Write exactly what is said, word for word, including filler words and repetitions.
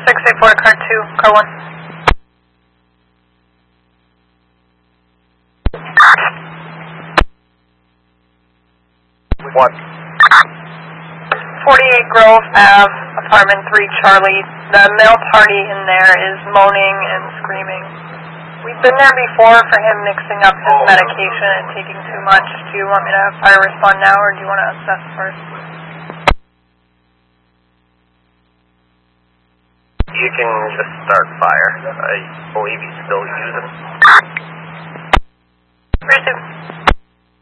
six eight four, car two, car one. What? forty-eight Grove Ave, apartment three, Charlie. The male party in there is moaning and screaming. We've been there before for him mixing up his medication and taking too much. Do you want me to have fire respond now, or do you want to assess first? You can just start fire. I believe he's still using. Three two.